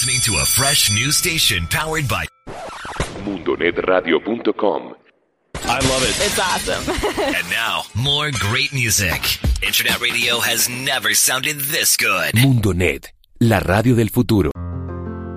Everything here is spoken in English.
listening to a fresh new station powered by MundoNetRadio.com. I love it. It's awesome. And now, more great music. Internet radio has never sounded this good. Mundonet, la radio del futuro.